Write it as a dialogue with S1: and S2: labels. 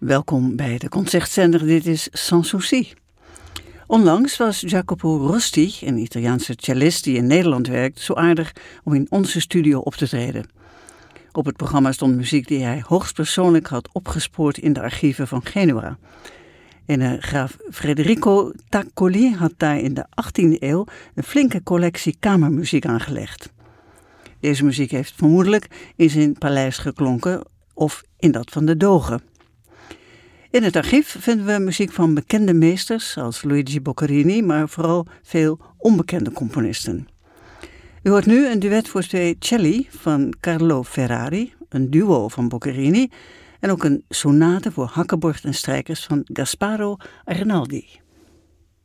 S1: Welkom bij de concertzender, dit is Sans Souci. Onlangs was Jacopo Rosti, een Italiaanse cellist die in Nederland werkt, zo aardig om in onze studio op te treden. Op het programma stond muziek die hij hoogstpersoonlijk had opgespoord in de archieven van Genua. En graaf Federico Taccoli had daar in de 18e eeuw een flinke collectie kamermuziek aangelegd. Deze muziek heeft vermoedelijk in zijn paleis geklonken of in dat van de dogen. In het archief vinden we muziek van bekende meesters als Luigi Boccherini, maar vooral veel onbekende componisten. U hoort nu een duet voor twee celli van Carlo Ferrari, een duo van Boccherini en ook een sonate voor hakkenbord en strijkers van Gasparo Arnaldi.